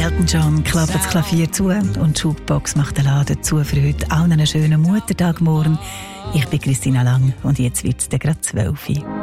Elton John klappt das Klavier zu und die Jukebox macht den Laden zu für heute. Auch einen schönen Muttertag morgen. Ich bin Christina Lang und jetzt wird es gerade 12 Uhr.